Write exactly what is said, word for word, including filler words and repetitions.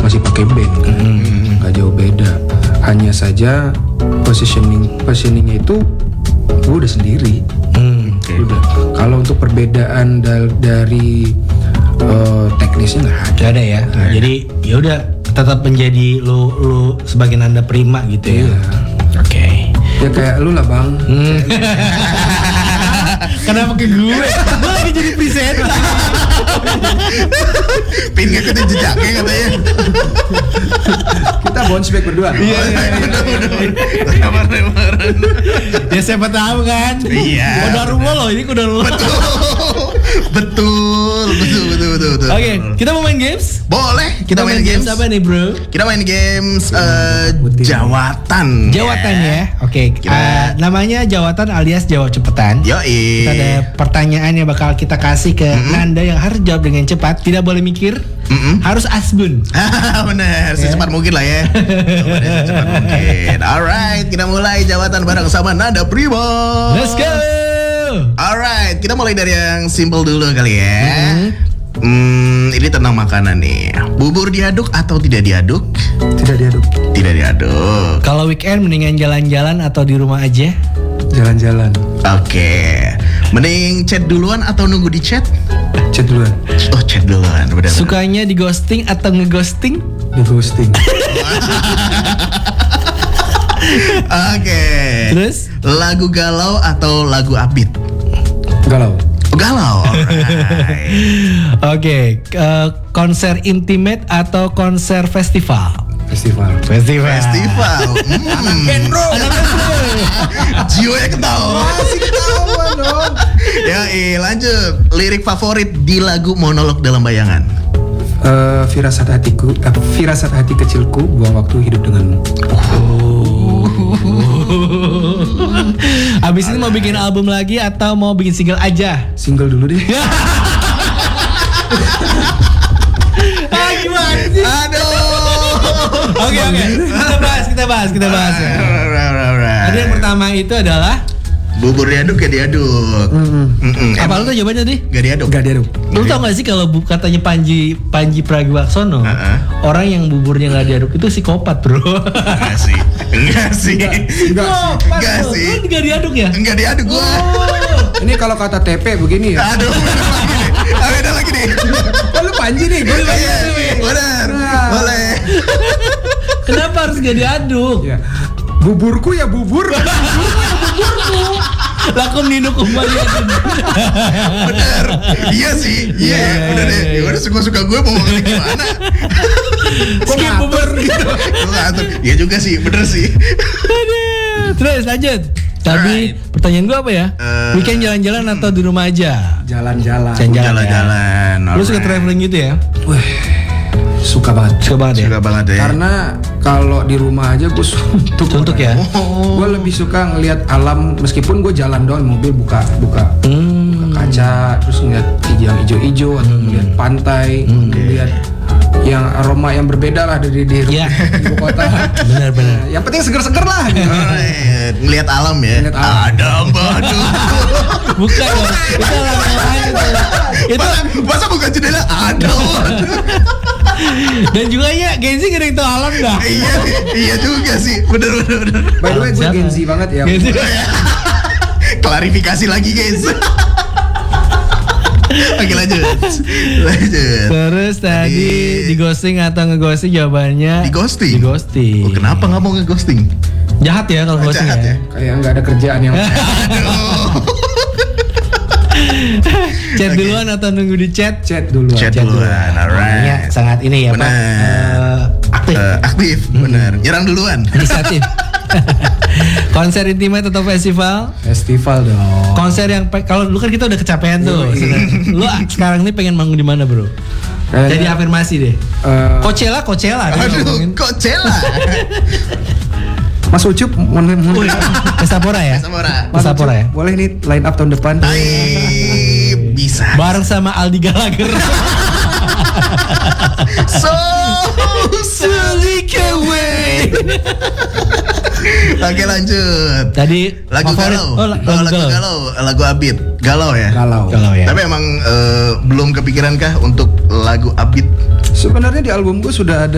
masih pakai band kan, Hmm. nggak jauh beda. Hanya saja positioning positioningnya itu gue udah sendiri. Hmm. Udah. Kalau untuk perbedaan dal- dari uh, teknisnya nggak ada. Gak ada ya. Nah, jadi ya udah tetap menjadi lu lu sebagai Nanda Prima gitu ya. Iya. Oke. Ya kayak lu lah bang. Hmm. Kenapa ke gue? Gue lagi jadi presenter. Pin ngikutin jejaknya katanya. Kita bounce back berdua. Iya, iya, iya. Lempar-lemparan. Ya siapa tahu kan. Iya. Udah rumah loh, ini udah rumah. Betul, betul, betul, betul, betul, betul. Oke, kita mau main games? Boleh, kita, main, games. apa nih, bro? Kita main games eh, Putih. jawatan. Jawatan ya. Oke, Kira- eh, namanya jawatan alias jawab cepetan. Yoi. Kita ada pertanyaan yang bakal kita kasih ke Nanda yang harus jawab dengan cepat, tidak boleh mikir, Mm-mm. harus asbun. Bener, secepat mungkin lah ya. Bener, secepat mungkin. Alright, kita mulai jawatan bareng sama Nanda Prima. Let's go. Alright, kita mulai dari yang simple dulu kali ya. Hmm, ini tentang makanan nih. Bubur diaduk atau tidak diaduk? Tidak diaduk. Tidak diaduk. Kalau weekend mendingan jalan-jalan atau di rumah aja? Jalan-jalan. Oke. Mending chat duluan atau nunggu di chat? Chat duluan. Oh, chat duluan. Benar. Sukanya di ghosting atau ngeghosting? Di ghosting. Oke. Terus? Lagu galau atau lagu upbeat? Galau. Oh, galau. Alright. Oke, eh, konser intimate atau konser festival? Festival. Festival. Festival. Hmm. Jiwa yang ketawa. Masih ketawa dong. Ya, eh, lanjut. Lirik favorit di lagu Monolog Dalam Bayangan. Eh, firasat hatiku, eh, firasat hati kecilku, buang waktu hidup denganmu. Abis ini mau bikin album lagi atau mau bikin single aja? Single dulu deh. Ah, gimana sih? Aduh. Oke oke, kita bahas, kita bahas, kita bahas. Ya. Alright, alright, alright. Tadi yang pertama itu adalah Bubur diaduk gak diaduk. Mm-mm. apa Emang lu tuh jawabannya tadi? Gak diaduk. Gak diaduk. Lu tau gak sih kalau bu- katanya Panji Panji Pragiwaksono, Uh-uh. orang yang buburnya nggak diaduk itu psikopat bro. Enggak sih. Enggak sih. Enggak sih. Enggak sih. Lu nggak diaduk ya? Enggak diaduk gua. Oh. Ini kalau kata T P begini ya. Aduh, bener lagi nih. Ah, beda lagi nih. Oh, lu Panji nih, gue Iya, bener. Nah. Boleh. Kenapa harus nggak diaduk? Ya. Buburku ya bubur. Lakum nino kembali. Bener. Iya sih. Iya, Iya, iya, udah deh. iya, iya. Ya udah suka-suka gue mau ngomong gimana. Skip bubur gitu. Gue ngatur. Iya juga sih, bener sih. Aduh. Terus lanjut. Tadi Alright. pertanyaan gua apa ya? Eh, Weekend jalan-jalan atau di rumah aja? Jalan-jalan. Jalan-jalan. Jalan-jalan. Lu suka alright. traveling gitu ya? Wah, suka banget. Suka banget ya? Suka banget ya. Karena kalau di rumah aja gue suntuk. Suntuk ya? Gue lebih suka ngelihat alam meskipun gue jalan doang mobil buka buka Hmm. kaca terus ngeliat yang hijau-hijau atau ngeliat pantai, ngeliat yang aroma yang berbeda lah dari di Iya. ibu kota. Benar-benar. Yang penting seger-seger lah. Gitu. Alright. Ngeliat alam ya. Ngeliat alam. Ada badu. Bukan dong. Itu alam yang lain itu. Itu Masa, masa buka jendela? Ada badu. dan juga ya Gen Z gak ada yang tahu alam dah. Iya, iya juga sih. Bener, bener, bener. By the way, gue Siapa? Gen Z banget ya. Gen Z. Klarifikasi lagi guys. Oke lanjut. Lanjut. Terus tadi Tadi- di ghosting atau ngeghosting jawabannya Di ghosting? Di ghosting. Oh, kenapa nggak mau nge-ghosting? Jahat ya kalau Oh, ghosting jahat ya. ya? Kayak nggak ada kerjaan yang. Chat Oke. duluan atau nunggu di chat? Chat dulu. Chat duluan, Orangnya alright. sangat ini ya Pak. Benar. Eh, aktif. Eh, aktif, bener. Nyerang duluan. Inisiatif. Konser intimate atau festival? Festival dong. Konser yang pe- kalau dulu kan kita udah kecapean tuh. Yoi. sebenarnya. Lu ah, sekarang ini pengen manggung di mana, Bro? Kayaknya, Jadi afirmasi deh. eh, Coachella, Coachella. dia Aduh, ngomongin. kok cela? Mas Ucup, mohon mohon. Wih, Pestapora ya? Sama Ra. Mas Pestapora ya? Ucup, boleh nih line up tahun depan. Hai, bisa. Bareng sama Aldi Gallagher. So sneak away. Oke lanjut. Tadi Lagu favorit. galau. Oh, la- Oh, lagu lagu galau. galau. Lagu Abid. Galau ya. Galau. Galau ya. Tapi emang eh, belum kepikiran kah untuk lagu Abid? Sebenarnya di album gue sudah ada